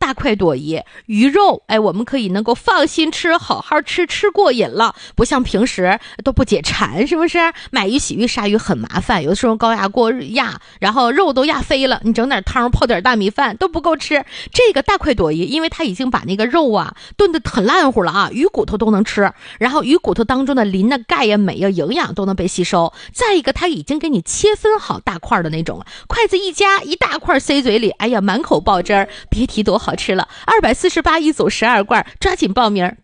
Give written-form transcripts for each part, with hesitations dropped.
大快朵颐，鱼肉我们可以能够放心吃，好好吃，吃过瘾了，不像平时都不解馋，是不是？买鱼洗鱼杀鱼很麻烦，有的时候高压锅压，然后肉都压飞了，你整点汤泡点大米饭都不够吃。这个大快朵颐，因为它已经把那个肉炖得很烂乎了啊，鱼骨头都能吃，然后鱼骨头当中的磷的钙呀、镁呀、营养都能被吸收。再一个，它已经给你切分好大块的那种了，筷子一夹，一大块塞嘴里，哎呀，满口爆汁儿，别提多好吃了。248一组12罐，抓紧报名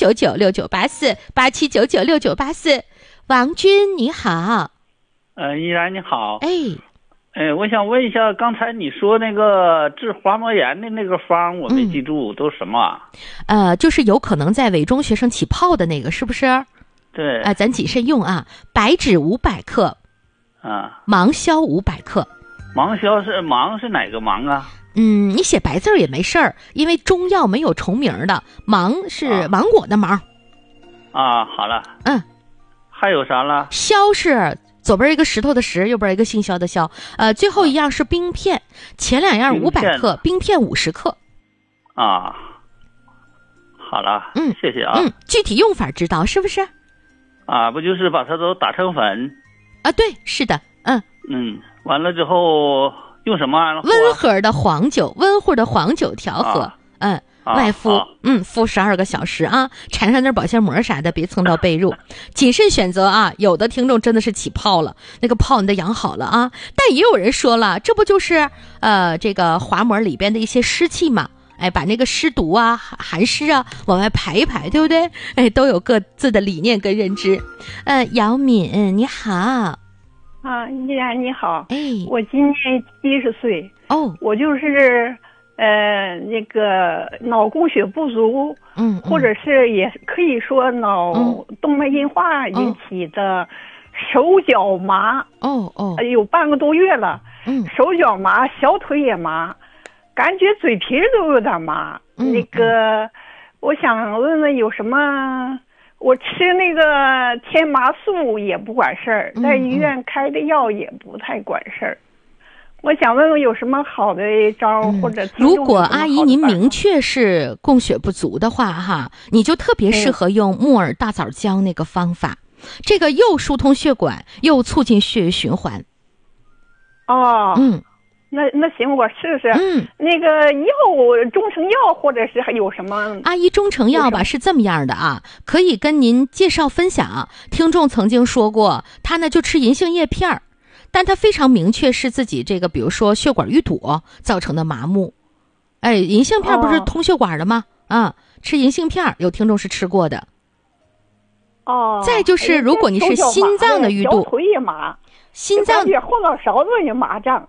，87996984，87996984。王军你好。 依然你好。我想问一下，刚才你说那个治滑膜炎的那个方我没记住，都什么就是有可能在伪中学生起泡的那个，是不是？ 对。 咱谨慎用啊。白芷500克，芒硝500克。 芒是哪个芒啊？ 你写白字也没事儿，因为中药没有重名的，芒是芒果的芒。 好了。还有啥了？ 硝是左边一个石头的石，右边一个姓肖的肖。最后一样是冰片，前两样500克，冰片50克。 好了。谢谢啊。 具体用法知道是不是？ 不就是把它都打成粉？ 对，是的。 完了之后用什么？ 温和的黄酒调和。外敷敷12个小时啊，缠上点保鲜膜啥的，别蹭到被褥。谨慎选择啊，有的听众真的是起泡了，那个泡你得养好了啊。但也有人说了，这不就是这个滑膜里边的一些湿气嘛？把那个湿毒寒湿往外排一排，对不对？都有各自的理念跟认知。姚敏你好。 依然你好。我今年70岁。我就是那个脑供血不足，或者是也可以说脑动脉硬化引起的手脚麻。有半个多月了。手脚麻，小腿也麻，感觉嘴皮都有点麻。那个我想问问有什么，我吃那个天麻素也不管事儿，在医院开的药也不太管事儿。我想问问有什么好的招或者如果阿姨您明确是供血不足的话你就特别适合用木耳大枣浆那个方法，这个又疏通血管又促进血液循环。 那行，我试试。那个药中成药或者是还有什么？ 阿姨，中成药吧是这么样的可以跟您介绍分享。听众曾经说过，他呢就吃银杏叶片，但他非常明确是自己这个，比如说血管淤堵造成的麻木。银杏片不是通血管的吗？吃银杏片，有听众是吃过的。再就是如果你是心脏的淤堵， 小腿也麻， 心脏后脑勺子也麻胀。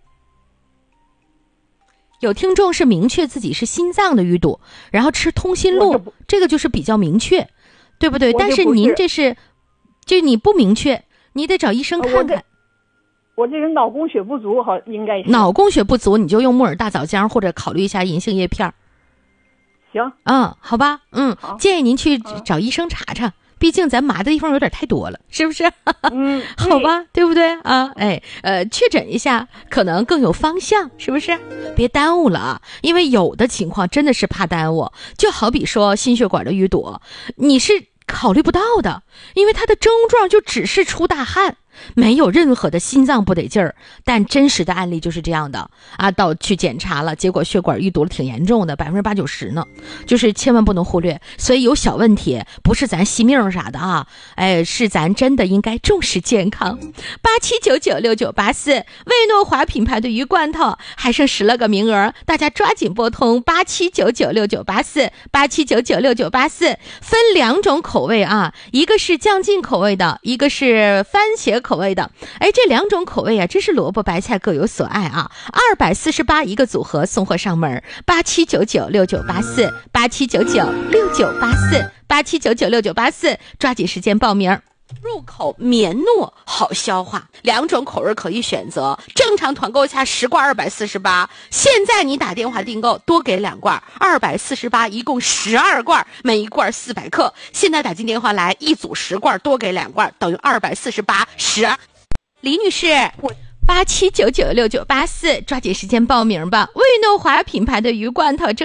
有听众是明确自己是心脏的淤堵，然后吃通心露，这个就是比较明确，对不对？但是您这是，就你不明确，你得找医生看看。 我这人脑供血不足，应该是脑供血不足，你就用木耳大枣浆或者考虑一下银杏叶片。 行， 好吧，建议您去找医生查查。毕竟咱麻的地方有点太多了，是不是？好吧，对不对确诊一下可能更有方向，是不是？别耽误了因为有的情况真的是怕耽误，就好比说心血管的淤堵，你是考虑不到的，因为它的症状就只是出大汗，没有任何的心脏不得劲儿，但真实的案例就是这样的到去检查了，结果血管淤堵挺严重的，80%-90%呢，就是千万不能忽略。所以有小问题不是咱惜命啥的是咱真的应该重视健康。87996984，魏诺华品牌的鱼罐头还剩10来个名额，大家抓紧拨通87996984，87996984，分2种口味一个是酱劲口味的，一个是番茄口味的。这2种口味真是萝卜白菜各有所爱248一个组合送货上门，87996984， 87996984， 87996984，抓紧时间报名。入口绵糯好消化，2种口味可以选择，正常团购价10罐248，现在你打电话订购多给2罐，248一共12罐，每一罐400克，现在打进电话来一组10罐多给2罐，等于248，12。李女士，87996984，抓紧时间报名吧。魏诺华品牌的鱼罐头正